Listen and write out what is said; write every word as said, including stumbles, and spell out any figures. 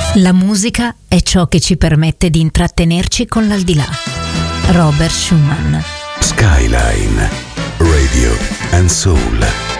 La musica è ciò che ci permette di intrattenerci con l'aldilà. Robert Schumann. Skyline Radio and Soul.